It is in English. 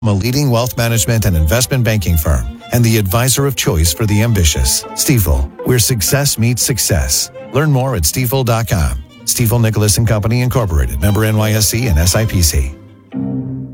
a leading wealth management and investment banking firm and the advisor of choice for the ambitious. Stifel, where success meets success. Learn more at stifel.com. Stifel Nicholas and Company Incorporated, member NYSE and SIPC.